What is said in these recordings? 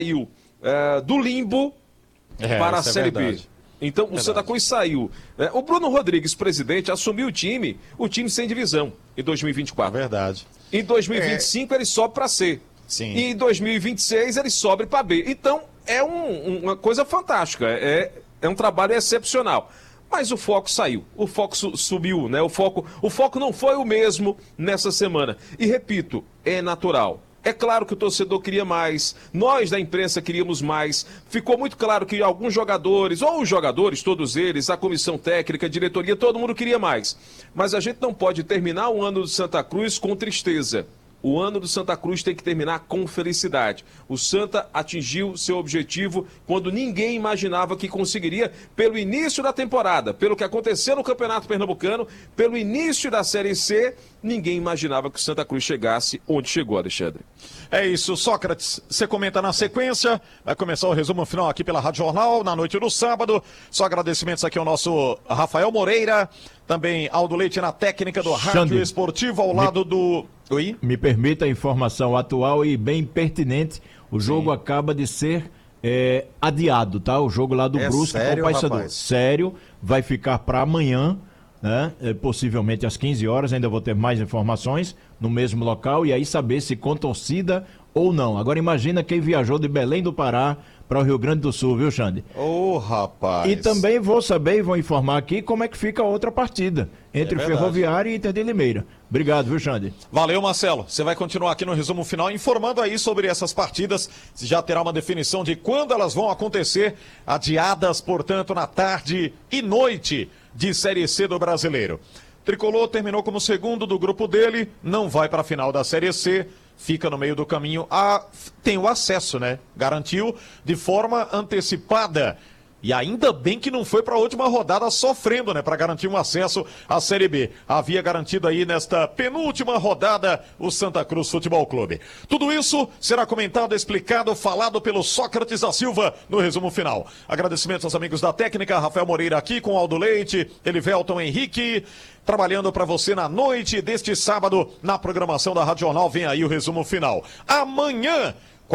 saiu do limbo para a Série B. Então, o Santa Cruz saiu. O Bruno Rodrigues, presidente, assumiu o time sem divisão em 2024. Verdade. Em 2025 ele sobe para C. Sim. E em 2026 ele sobe para B. Então, é uma coisa fantástica. É um trabalho excepcional. Mas o foco saiu, o foco subiu, né? O foco não foi o mesmo nessa semana. E repito, é natural. É claro que o torcedor queria mais, nós da imprensa queríamos mais. Ficou muito claro que alguns jogadores, ou os jogadores, todos eles, a comissão técnica, a diretoria, todo mundo queria mais. Mas a gente não pode terminar o ano do Santa Cruz com tristeza. O ano do Santa Cruz tem que terminar com felicidade. O Santa atingiu seu objetivo quando ninguém imaginava que conseguiria, pelo início da temporada, pelo que aconteceu no Campeonato Pernambucano, pelo início da Série C, ninguém imaginava que o Santa Cruz chegasse onde chegou, Alexandre. É isso, Sócrates, você comenta na sequência, vai começar o resumo final aqui pela Rádio Jornal, na noite do sábado. Só agradecimentos aqui ao nosso Rafael Moreira, também Aldo Leite na técnica do Rádio Esportivo, ao lado do... Oi? Me permita a informação atual e bem pertinente, o jogo acaba de ser adiado, tá? O jogo lá do Brusque com o Paysandu. Sério, vai ficar para amanhã, né? Possivelmente às 15 horas, ainda vou ter mais informações no mesmo local e aí saber se com torcida ou não. Agora imagina quem viajou de Belém do Pará para o Rio Grande do Sul, viu, Xande? Rapaz! E também vou saber e vou informar aqui como é que fica a outra partida entre Ferroviária e Inter de Limeira. Obrigado, viu, Xande? Valeu, Marcelo. Você vai continuar aqui no resumo final informando aí sobre essas partidas. Já terá uma definição de quando elas vão acontecer, adiadas, portanto, na tarde e noite de Série C do Brasileiro. Tricolor terminou como segundo do grupo dele, não vai para a final da Série C, fica no meio do caminho, tem o acesso, né? Garantiu de forma antecipada. E ainda bem que não foi para a última rodada sofrendo, né? Para garantir um acesso à Série B. Havia garantido aí nesta penúltima rodada o Santa Cruz Futebol Clube. Tudo isso será comentado, explicado, falado pelo Sócrates da Silva no resumo final. Agradecimentos aos amigos da técnica, Rafael Moreira aqui com Aldo Leite, Elivelton Henrique, trabalhando para você na noite deste sábado na programação da Rádio Jornal. Vem aí o resumo final. Amanhã,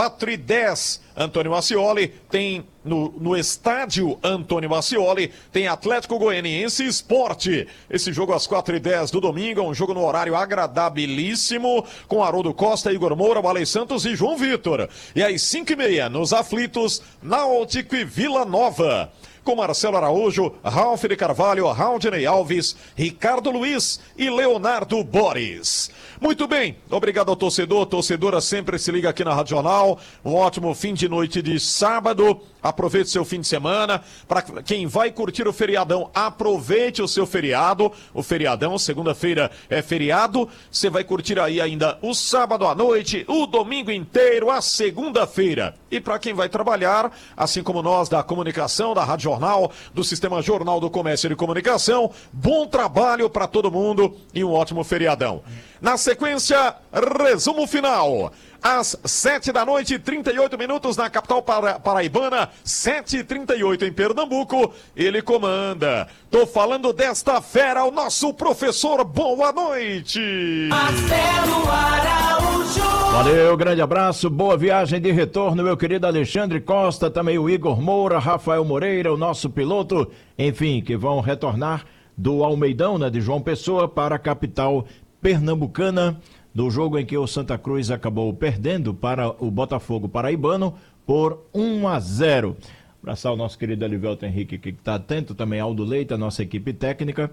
4h10, Antônio Mascioli tem no estádio Antônio Mascioli, tem Atlético Goianiense Esporte. Esse jogo às 4h10 do domingo, é um jogo no horário agradabilíssimo, com Haroldo Costa, Igor Moura, Walei Santos e João Vitor. E às 5h30, nos aflitos, Náutico e Vila Nova, com Marcelo Araújo, Ralf de Carvalho, Raudinei Alves, Ricardo Luiz e Leonardo Boris. Muito bem, obrigado ao torcedor, torcedora sempre se liga aqui na Rádio Jornal. Um ótimo fim de noite de sábado. Aproveite o seu fim de semana. Para quem vai curtir o feriadão, aproveite o seu feriado. O feriadão, segunda-feira é feriado. Você vai curtir aí ainda o sábado à noite, o domingo inteiro, a segunda-feira. E para quem vai trabalhar, assim como nós da comunicação, da Rádio Jornal, do Sistema Jornal do Comércio e Comunicação, bom trabalho para todo mundo e um ótimo feriadão. Na sequência, resumo final. Às 7h, 38 minutos na capital paraibana, 7h38 em Pernambuco, ele comanda. Tô falando desta fera, o nosso professor, boa noite! Marcelo Araújo! Valeu, grande abraço, boa viagem de retorno, meu querido Alexandre Costa, também o Igor Moura, Rafael Moreira, o nosso piloto, enfim, que vão retornar do Almeidão, né, de João Pessoa, para a capital pernambucana, do jogo em que o Santa Cruz acabou perdendo para o Botafogo paraibano por 1-0. Abraçar o nosso querido Elivelton Henrique, que está atento, também Aldo Leite, a nossa equipe técnica,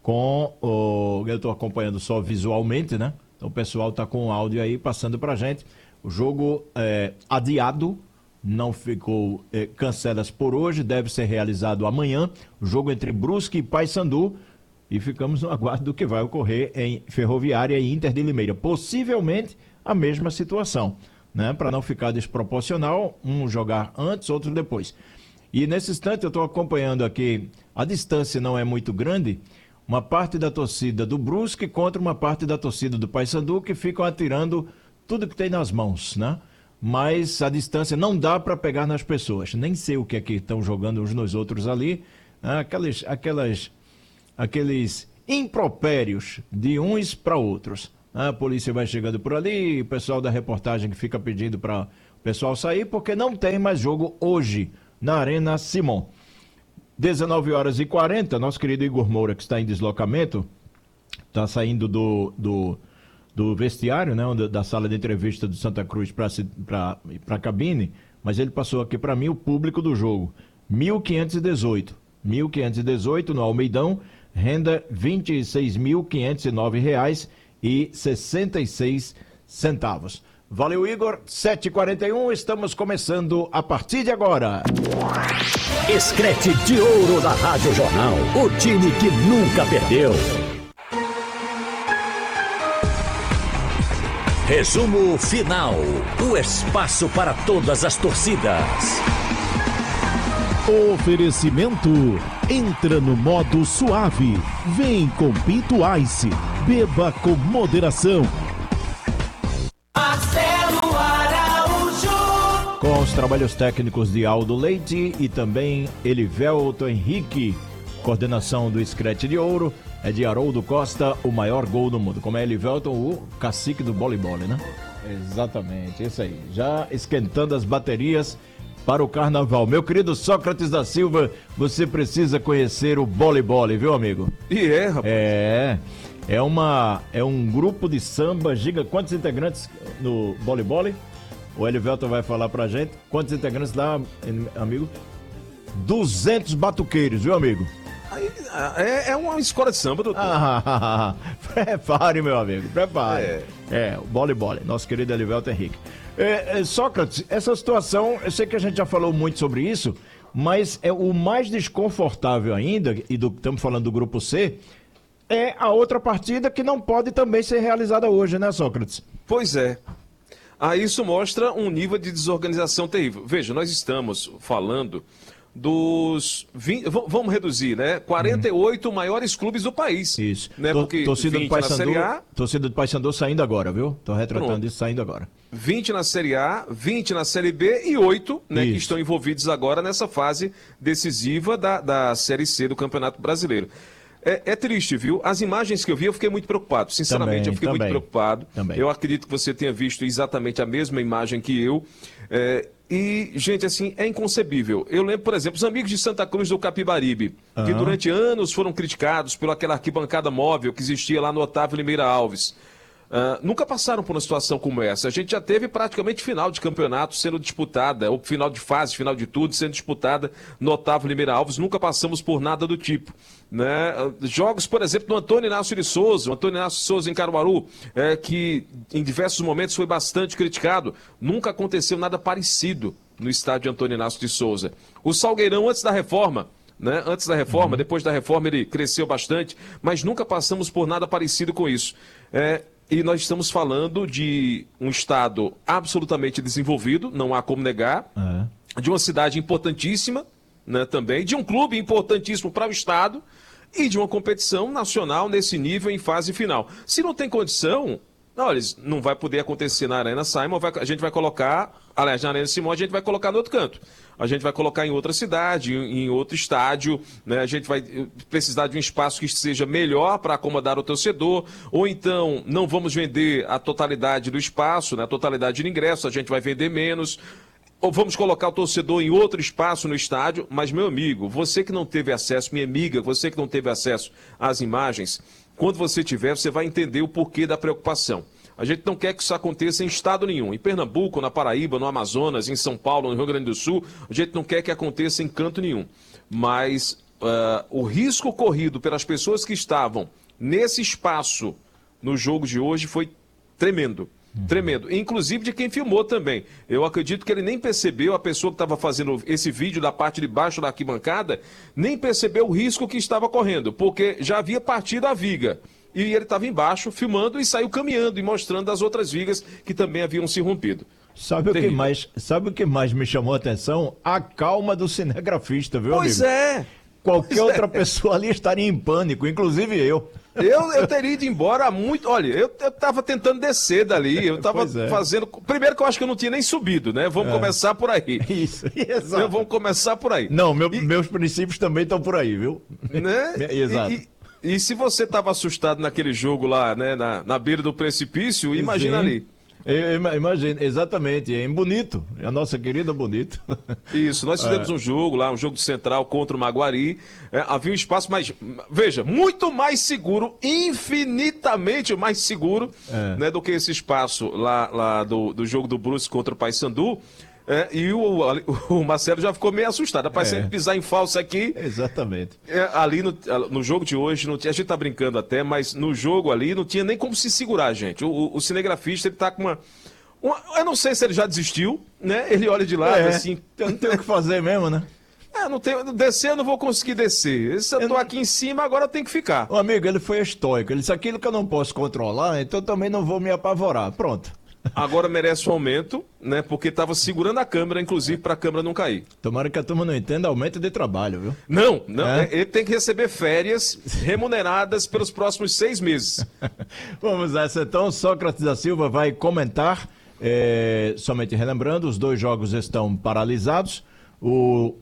eu estou acompanhando só visualmente, né? Então o pessoal está com o áudio aí passando para a gente. O jogo adiado, não ficou cancelas por hoje, deve ser realizado amanhã. O jogo entre Brusque e Paysandu. E ficamos no aguardo do que vai ocorrer em Ferroviária e Inter de Limeira. Possivelmente a mesma situação, né? Para não ficar desproporcional, um jogar antes, outro depois. E nesse instante eu estou acompanhando aqui, a distância não é muito grande, uma parte da torcida do Brusque contra uma parte da torcida do Paysandu que ficam atirando tudo que tem nas mãos, né? Mas a distância não dá para pegar nas pessoas. Nem sei o que é que estão jogando uns nos outros ali, né? Aqueles impropérios de uns para outros. A polícia vai chegando por ali, o pessoal da reportagem que fica pedindo para pessoal sair, porque não tem mais jogo hoje na Arena Simon. 19h40, nosso querido Igor Moura, que está em deslocamento, está saindo do vestiário, né, da sala de entrevista do Santa Cruz para a cabine, mas ele passou aqui para mim o público do jogo. 1.518 no Almeidão, renda R$ 26.509,66. Valeu, Igor. 7h41, estamos começando a partir de agora. Escrete de ouro da Rádio Jornal, o time que nunca perdeu. Resumo final, o espaço para todas as torcidas. Oferecimento, entra no modo suave, vem com Pinto Ice, beba com moderação. Marcelo Araújo. Com os trabalhos técnicos de Aldo Leite e também Elivelton Henrique, coordenação do Escrete de Ouro, é de Haroldo Costa, o maior gol do mundo. Como é Elivelton, o cacique do voleibol, né? Exatamente, isso aí. Já esquentando as baterias para o carnaval. Meu querido Sócrates da Silva, você precisa conhecer o voleibol, viu, amigo? Rapaz. É um grupo de samba giga. Quantos integrantes no voleibol? O Elivelton vai falar pra gente. Quantos integrantes lá, amigo? 200 batuqueiros, viu, amigo? É uma escola de samba, doutor. Prepare, meu amigo, prepare. O voleibol, nosso querido Elivelton Henrique. Sócrates, essa situação, eu sei que a gente já falou muito sobre isso, mas o mais desconfortável ainda, estamos falando do grupo C, é a outra partida que não pode também ser realizada hoje, né, Sócrates? Pois é. Isso mostra um nível de desorganização terrível. Veja, nós estamos falando dos 20, vamos reduzir, né? 48 maiores clubes do país. Isso. Né? Porque torcida do Paysandu saindo agora, viu? Tô retratando isso saindo agora. 20 na Série A, 20 na Série B e 8, né, que estão envolvidos agora nessa fase decisiva da Série C do Campeonato Brasileiro. É triste, viu? As imagens que eu vi, eu fiquei muito preocupado. Sinceramente, eu fiquei muito preocupado. Eu acredito que você tenha visto exatamente a mesma imagem que eu. E, gente, assim, é inconcebível. Eu lembro, por exemplo, os amigos de Santa Cruz do Capibaribe, que durante anos foram criticados pela aquela arquibancada móvel que existia lá no Otávio Limeira Alves. Nunca passaram por uma situação como essa. A gente já teve praticamente final de campeonato sendo disputada, ou final de fase, final de tudo, sendo disputada no Otávio Limeira Alves. Nunca passamos por nada do tipo. Né? Jogos, por exemplo, do Antônio Inácio de Souza, o Antônio Inácio de Souza em Caruaru, que em diversos momentos foi bastante criticado. Nunca aconteceu nada parecido no estádio Antônio Inácio de Souza. O Salgueirão, antes da reforma, né? Depois da reforma ele cresceu bastante, mas nunca passamos por nada parecido com isso. E nós estamos falando de um estado absolutamente desenvolvido, não há como negar, de uma cidade importantíssima, né, também, de um clube importantíssimo para o estado e de uma competição nacional nesse nível em fase final. Se não tem condição, olha, não vai poder acontecer na Arena Simon, a gente vai colocar, aliás, na Arena Simon a gente vai colocar no outro canto. A gente vai colocar em outra cidade, em outro estádio, né? A gente vai precisar de um espaço que seja melhor para acomodar o torcedor, ou então não vamos vender a totalidade do espaço, né? A totalidade do ingresso, a gente vai vender menos, ou vamos colocar o torcedor em outro espaço no estádio. Mas, meu amigo, você que não teve acesso, minha amiga, você que não teve acesso às imagens, quando você tiver, você vai entender o porquê da preocupação. A gente não quer que isso aconteça em estado nenhum. Em Pernambuco, na Paraíba, no Amazonas, em São Paulo, no Rio Grande do Sul, a gente não quer que aconteça em canto nenhum. Mas o risco corrido pelas pessoas que estavam nesse espaço no jogo de hoje foi tremendo. Tremendo. Inclusive de quem filmou também. Eu acredito que ele nem percebeu, a pessoa que estava fazendo esse vídeo da parte de baixo da arquibancada, nem percebeu o risco que estava correndo, porque já havia partido a viga. E ele estava embaixo, filmando e saiu caminhando e mostrando as outras vigas que também haviam se rompido. Sabe o que mais me chamou a atenção? A calma do cinegrafista, viu, pois amigo? É. Qualquer outra pessoa ali estaria em pânico, inclusive eu. Eu teria ido embora muito. Olha, eu tava tentando descer dali, eu tava fazendo. Primeiro que eu acho que eu não tinha nem subido, né? Vamos começar por aí. Isso, exato. Vamos começar por aí. Não, meus princípios também estão por aí, viu? Né? Exato. E se você tava assustado naquele jogo lá, né? Na beira do precipício, imagina ali. Imagina, exatamente, em Bonito, a nossa querida Bonito. Isso, nós fizemos um jogo lá, um jogo de Central contra o Maguari. Havia um espaço mais, veja, muito mais seguro, infinitamente mais seguro, né, do que esse espaço lá do jogo do Brusque contra o Paysandu. E o Marcelo já ficou meio assustado. Rapaz, sempre pisar em falso aqui. Exatamente. Ali no jogo de hoje, a gente tá brincando até, mas no jogo ali não tinha nem como se segurar, gente. O cinegrafista, ele tá com uma. Eu não sei se ele já desistiu, né? Ele olha de lado assim. Eu não tenho o que fazer mesmo, né? Não tenho, descer eu não vou conseguir descer. Se eu tô aqui em cima, agora eu tenho que ficar. O amigo, ele foi estoico. Ele disse aquilo que eu não posso controlar, então também não vou me apavorar. Pronto. Agora merece um aumento, né? Porque estava segurando a câmera, inclusive, para a câmera não cair. Tomara que a turma não entenda aumento de trabalho, viu? Não. Ele tem que receber férias remuneradas pelos próximos 6 meses. Vamos nessa então. Sócrates da Silva vai comentar. Somente relembrando, os 2 jogos estão paralisados. O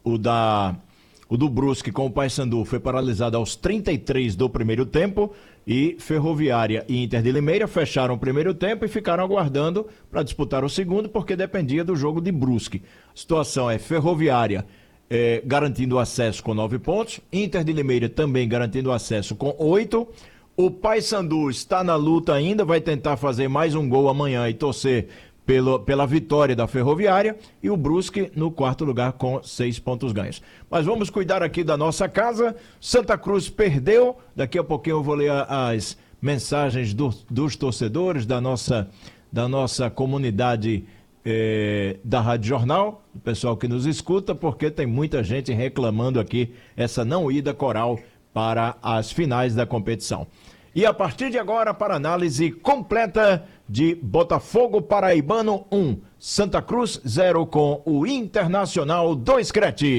do Brusque com o Paysandu foi paralisado aos 33 do primeiro tempo. E Ferroviária e Inter de Limeira fecharam o primeiro tempo e ficaram aguardando para disputar o segundo, porque dependia do jogo de Brusque. A situação é Ferroviária garantindo acesso com 9 pontos, Inter de Limeira também garantindo acesso com 8. O Paysandu está na luta ainda, vai tentar fazer mais um gol amanhã e torcer pela vitória da Ferroviária, e o Brusque no 4º lugar com 6 pontos ganhos. Mas vamos cuidar aqui da nossa casa. Santa Cruz perdeu, daqui a pouquinho eu vou ler as mensagens dos torcedores da nossa comunidade da Rádio Jornal, o pessoal que nos escuta, porque tem muita gente reclamando aqui essa não ida coral para as finais da competição. E a partir de agora, para análise completa de Botafogo Paraibano 1, Santa Cruz 0 com o Internacional 2 Crete.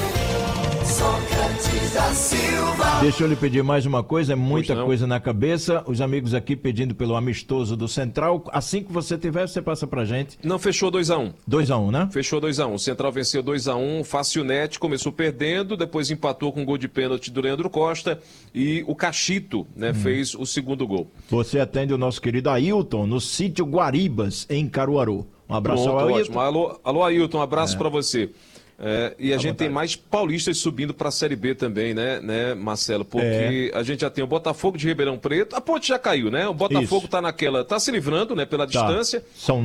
Sócrates da Silva. Deixa eu lhe pedir mais uma coisa, é muita coisa na cabeça. Os amigos aqui pedindo pelo amistoso do Central. Assim que você tiver, você passa pra gente. Não, fechou 2-1. 2-1, né? Fechou 2-1. O Central venceu 2-1, facilmente, começou perdendo, depois empatou com um gol de pênalti do Leandro Costa e o Cachito, né, fez o segundo gol. Você atende o nosso querido Ailton no sítio Guaribas, em Caruaru. Um abraço Pronto, ao Ailton. ótimo. Alô, Ailton, um abraço pra você. E a gente tem mais paulistas subindo para a Série B também, né, Marcelo? Porque a gente já tem o Botafogo de Ribeirão Preto, a ponte já caiu, né? O Botafogo tá se livrando, né, pela distância. São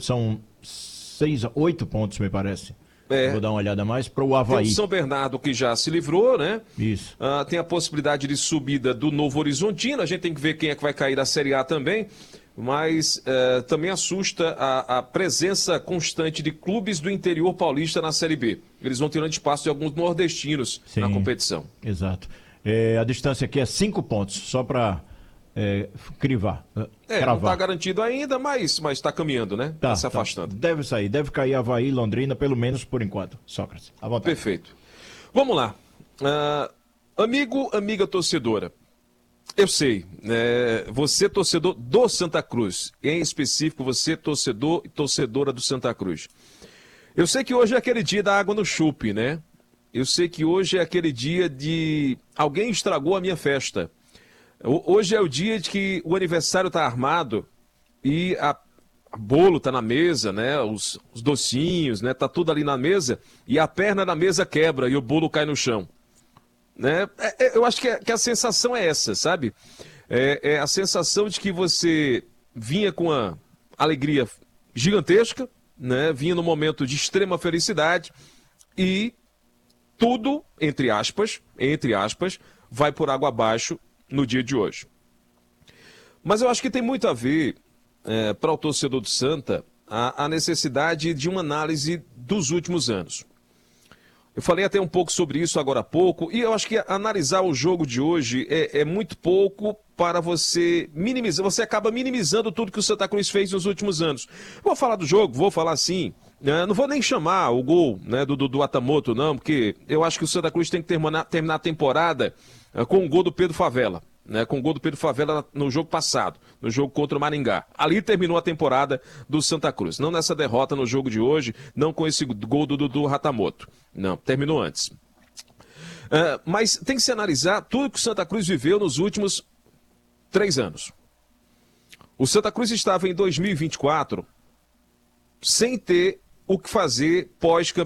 8 pontos, me parece. Vou dar uma olhada mais para o Avaí. Tem o São Bernardo que já se livrou, né? Isso. Tem a possibilidade de subida do Novo Horizontino, a gente tem que ver quem é que vai cair da Série A também. Mas também assusta a presença constante de clubes do interior paulista na Série B. Eles vão tirando espaço de alguns nordestinos na competição. Exato. A distância aqui é 5 pontos, só para crivar. Não está garantido ainda, mas está caminhando, né? Está se afastando. Deve sair, deve cair Avaí e Londrina, pelo menos por enquanto. Sócrates, à vontade. Perfeito. Vamos lá. Amiga torcedora. Eu sei, você torcedor do Santa Cruz, em específico você torcedor e torcedora do Santa Cruz. Eu sei que hoje é aquele dia da água no chope, né? Eu sei que hoje é aquele dia de alguém estragou a minha festa. Hoje é o dia de que o aniversário tá armado e a bolo tá na mesa, né? Os docinhos, né? Tá tudo ali na mesa e a perna da mesa quebra e o bolo cai no chão. Né? Eu acho que a sensação é essa, sabe? É a sensação de que você vinha com uma alegria gigantesca, né? Vinha num momento de extrema felicidade e tudo, entre aspas, vai por água abaixo no dia de hoje. Mas eu acho que tem muito a ver, para o torcedor do Santa, a necessidade de uma análise dos últimos anos. Eu falei até um pouco sobre isso agora há pouco, e eu acho que analisar o jogo de hoje é muito pouco para você minimizar. Você acaba minimizando tudo que o Santa Cruz fez nos últimos anos. Vou falar do jogo, vou falar assim, não vou nem chamar o gol, né, do Atamoto, não, porque eu acho que o Santa Cruz tem que terminar a temporada com o gol do Pedro Favela. Né, com o gol do Pedro Favela no jogo passado, no jogo contra o Maringá. Ali terminou a temporada do Santa Cruz. Não nessa derrota no jogo de hoje, não com esse gol do Ratamoto. Não, terminou antes. Mas tem que se analisar tudo que o Santa Cruz viveu nos últimos 3 anos. O Santa Cruz estava em 2024 sem ter o que fazer pós-campeonato.